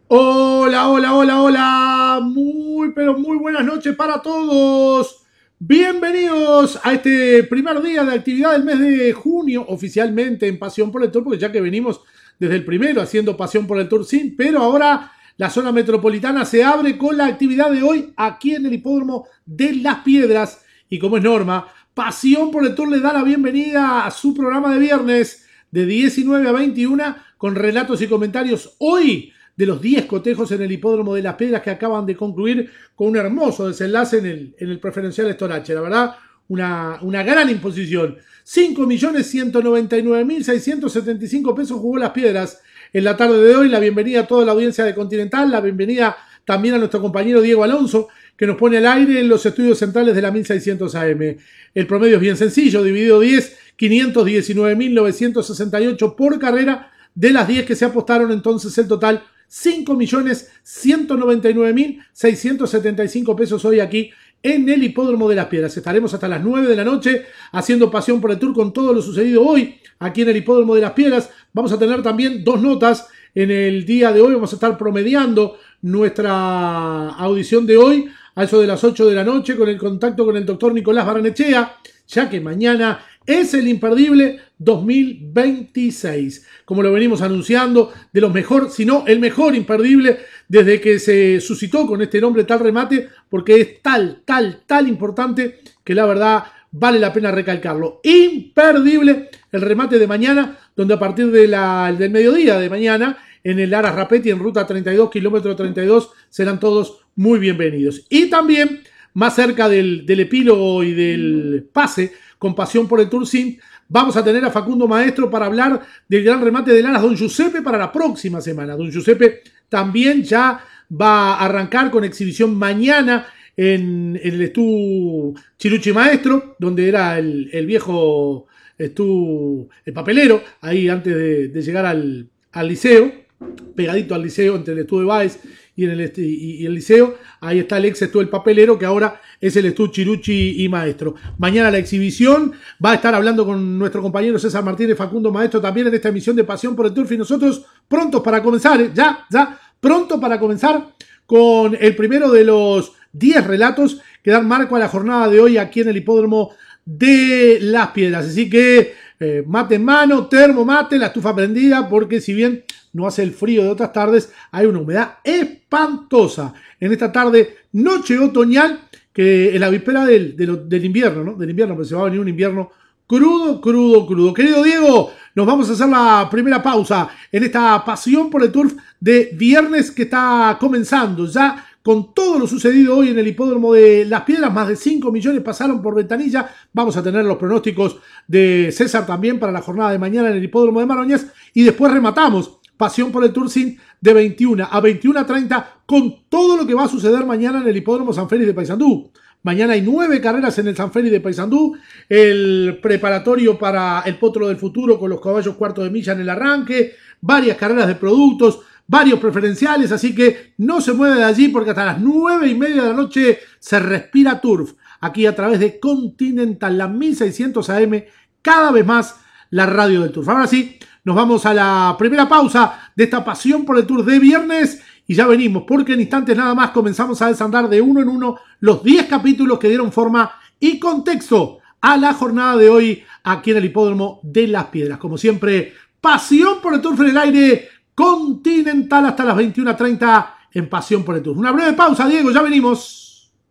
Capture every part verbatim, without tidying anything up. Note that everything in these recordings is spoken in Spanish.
Hola, hola, hola, hola. Muy, pero muy buenas noches para todos. Bienvenidos a este primer día de actividad del mes de junio, oficialmente en Pasión por el Tour, porque ya que venimos desde el primero haciendo Pasión por el Tour, sí, pero ahora la zona metropolitana se abre con la actividad de hoy aquí en el Hipódromo de Las Piedras. Y como es norma, Pasión por el Tour le da la bienvenida a su programa de viernes de diecinueve a veintiuno con relatos y comentarios hoy de los diez cotejos en el Hipódromo de Las Piedras que acaban de concluir con un hermoso desenlace en el, en el preferencial Estorache. La verdad, una, una gran imposición. cinco millones ciento noventa y nueve mil seiscientos setenta y cinco pesos jugó Las Piedras en la tarde de hoy. La bienvenida a toda la audiencia de Continental, la bienvenida también a nuestro compañero Diego Alonso, que nos pone al aire en los estudios centrales de la mil seiscientos A M. El promedio es bien sencillo, dividido diez, quinientos diecinueve mil novecientos sesenta y ocho por carrera. De las diez que se apostaron, entonces el total cinco millones ciento noventa y nueve mil seiscientos setenta y cinco pesos hoy aquí en el Hipódromo de Las Piedras. Estaremos hasta las nueve de la noche haciendo Pasión por el Tour con todo lo sucedido hoy aquí en el Hipódromo de Las Piedras. Vamos a tener también dos notas en el día de hoy. Vamos a estar promediando nuestra audición de hoy a eso de las ocho de la noche con el contacto con el doctor Nicolás Barrenechea, ya que mañana es el imperdible dos mil veintiséis. Como lo venimos anunciando, de los mejor, si no el mejor imperdible desde que se suscitó con este nombre tal remate, porque es tal, tal, tal importante que la verdad vale la pena recalcarlo. Imperdible el remate de mañana, donde a partir de la, del mediodía de mañana, en el Aras Rapetti, en ruta treinta y dos, kilómetro treinta y dos, serán todos muy bienvenidos. Y también, más cerca del, del epílogo y del pase, con Pasión por el Tour Sim, vamos a tener a Facundo Maestro para hablar del gran remate del Aras Don Giuseppe para la próxima semana. Don Giuseppe también ya va a arrancar con exhibición mañana en, en el Estú Chiruchi Maestro, donde era el, el viejo Estú, el papelero, ahí antes de, de llegar al, al liceo, pegadito al liceo, entre el Estú de Báez y, en el, y, y el liceo. Ahí está el ex Estú el papelero, que ahora es el Estú Chiruchi y Maestro. Mañana la exhibición, va a estar hablando con nuestro compañero César Martínez, Facundo Maestro, también en esta emisión de Pasión por el Turf, y nosotros prontos para comenzar, ¿eh? ya, ya, pronto para comenzar con el primero de los diez relatos que dan marco a la jornada de hoy aquí en el Hipódromo de Las Piedras. Así que eh, mate en mano, termo mate, la estufa prendida, porque si bien no hace el frío de otras tardes, hay una humedad espantosa en esta tarde, noche otoñal, que en la víspera del, del, del invierno, ¿no? Del invierno, porque se va a venir un invierno crudo, crudo, crudo. Querido Diego, nos vamos a hacer la primera pausa en esta Pasión por el Turf de viernes que está comenzando ya con todo lo sucedido hoy en el Hipódromo de Las Piedras. Más de cinco millones pasaron por ventanilla. Vamos a tener los pronósticos de César también para la jornada de mañana en el Hipódromo de Maroñas. Y después rematamos Pasión por el Tour Sim de veintiuno a veintiuno treinta con todo lo que va a suceder mañana en el Hipódromo San Félix de Paysandú. Mañana hay nueve carreras en el San Félix de Paysandú, el preparatorio para el Potro del Futuro con los caballos cuarto de milla en el arranque, varias carreras de productos, varios preferenciales, así que no se mueve de allí porque hasta las nueve y media de la noche se respira Turf, aquí a través de Continental, la mil seiscientos A M, cada vez más la radio del Turf. Ahora sí, nos vamos a la primera pausa de esta Pasión por el Tour de viernes y ya venimos, porque en instantes nada más comenzamos a desandar de uno en uno los diez capítulos que dieron forma y contexto a la jornada de hoy aquí en el Hipódromo de Las Piedras. Como siempre, Pasión por el Tour en el aire, Continental hasta las veintiuno treinta en Pasión por el Tour. Una breve pausa, Diego, ya venimos.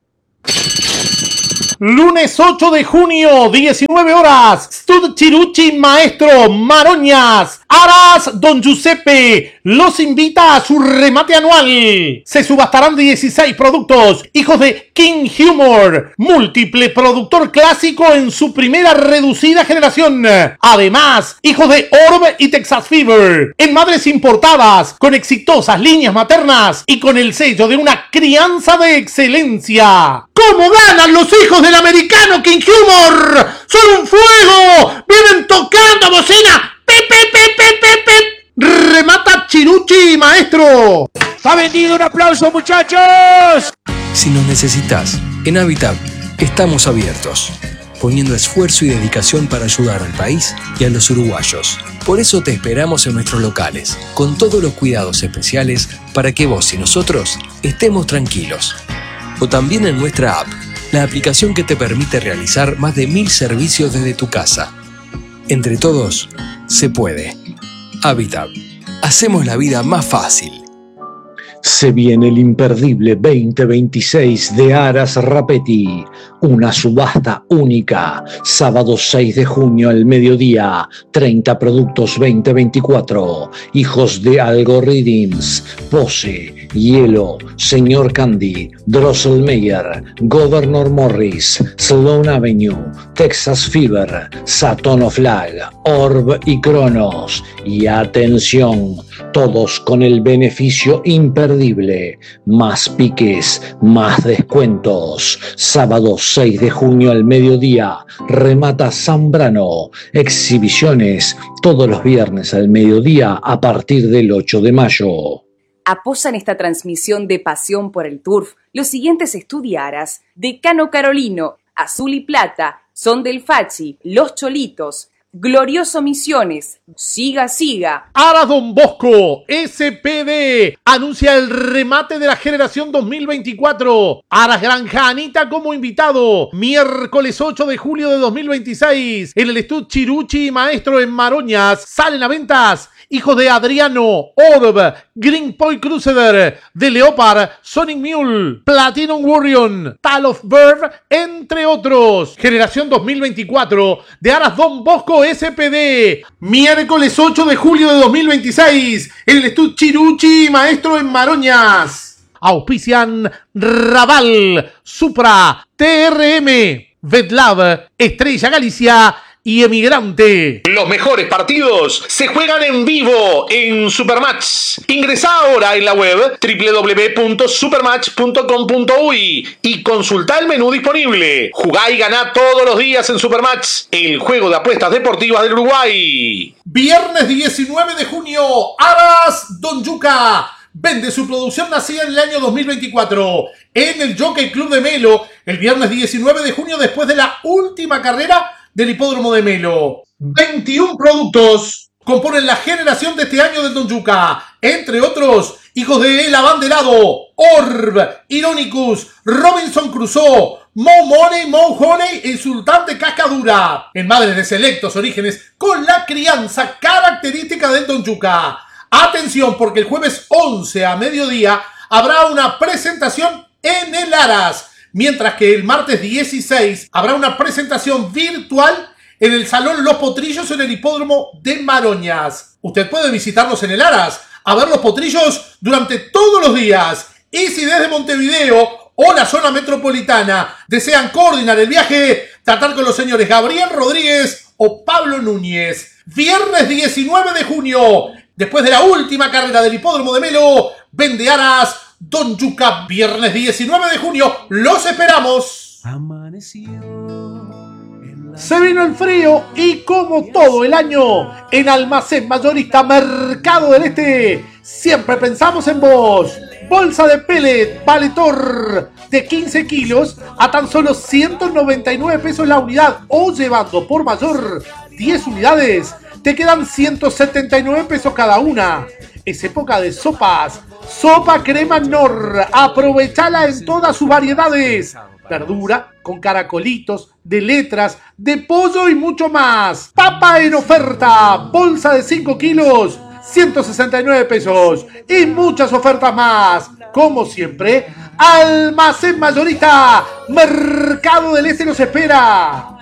Lunes ocho de junio, diecinueve horas, Stud Chiruchi Maestro, Maroñas, Aras Don Giuseppe los invita a su remate anual. Se subastarán dieciséis productos, hijos de King Humor, múltiple productor clásico en su primera reducida generación. Además, hijos de Orb y Texas Fever, en madres importadas, con exitosas líneas maternas y con el sello de una crianza de excelencia. ¿Cómo ganan los hijos del americano King Humor? ¡Son un fuego! ¡Vienen tocando bocina! ¡Pip, pip, pip, pip, pip, pip! ¡Remata Chiruchi, Maestro! ¡Está vendido! ¡Un aplauso, muchachos! Si nos necesitas, en Habitat estamos abiertos. poniendo esfuerzo y dedicación para ayudar al país y a los uruguayos. Por eso te esperamos en nuestros locales, con todos los cuidados especiales para que vos y nosotros estemos tranquilos. O también en nuestra app, la aplicación que te permite realizar más de mil servicios desde tu casa. Entre todos, se puede. Habitat. Hacemos la vida más fácil. Se viene el imperdible veinte veintiséis de Aras Rapetti, una subasta única, sábado seis de junio al mediodía, treinta productos veinte veinticuatro, hijos de Algorithms, Pose, Hielo, Señor Candy, Drosselmeyer, Governor Morris, Sloan Avenue, Texas Fever, Saturn Flag, Orb y Cronos. Y atención, todos con el beneficio imperdible, más piques, más descuentos. Sábado seis de junio al mediodía, remata Zambrano. Exhibiciones todos los viernes al mediodía a partir del ocho de mayo. Apoyan esta transmisión de Pasión por el Turf los siguientes estudiaras: Decano Carolino, Azul y Plata, Son del Fachi, Los Cholitos, Glorioso Misiones, Siga Siga. Aras Don Bosco, S P D, anuncia el remate de la generación dos mil veinticuatro. Aras Granja Anita como invitado. Miércoles ocho de julio de dos mil veintiséis. En el Estud Chiruchi Maestro en Maroñas. Salen a ventas hijos de Adriano, Orb, Green Point Crusader, The Leopard, Sonic Mule, Platinum Warrior, Tal of Bird, entre otros. Generación dos mil veinticuatro de Aras Don Bosco S P D. Miércoles ocho de julio de dos mil veintiséis. En el Estud Chiruchi Maestro en Maroñas. Auspician Raval, Supra, T R M, Vetlab, Estrella Galicia y Emigrante. Los mejores partidos se juegan en vivo en Supermatch. Ingresá ahora en la web doble u doble u doble u punto supermatch punto com punto uy y consultá el menú disponible. Jugá y ganá todos los días en Supermatch, el juego de apuestas deportivas del Uruguay. Viernes diecinueve de junio, Aras Don Yuca vende su producción nacida en el año dos mil veinticuatro en el Jockey Club de Melo el viernes diecinueve de junio, después de la última carrera del hipódromo de Melo. veintiún productos componen la generación de este año del Don Yuca. Entre otros, hijos de El Abanderado, Orb, Ironicus, Robinson Crusoe, Mo Money, Mo Honey y Sultán de Cascadura. En madres de selectos orígenes con la crianza característica del Don Yuca. Atención, porque el jueves once a mediodía habrá una presentación en el Aras, mientras que el martes dieciséis habrá una presentación virtual en el Salón Los Potrillos en el Hipódromo de Maroñas. Usted puede visitarnos en el Aras a ver los potrillos durante todos los días. Y si desde Montevideo o la zona metropolitana desean coordinar el viaje, tratar con los señores Gabriel Rodríguez o Pablo Núñez. Viernes diecinueve de junio, después de la última carrera del Hipódromo de Melo, vende Aras Don Yuca. Viernes diecinueve de junio, los esperamos. Se vino el frío y como todo el año, en Almacén Mayorista Mercado del Este, siempre pensamos en vos. Bolsa de pellet Valetor de quince kilos a tan solo ciento noventa y nueve pesos la unidad, o llevando por mayor diez unidades, te quedan ciento setenta y nueve pesos cada una. Es época de sopas. Sopa Crema Nor, aprovechala en todas sus variedades. Verdura con caracolitos, de letras, de pollo y mucho más. Papa en oferta, bolsa de cinco kilos, ciento sesenta y nueve pesos. Y muchas ofertas más. Como siempre, Almacén Mayorista Mercado del Este los espera.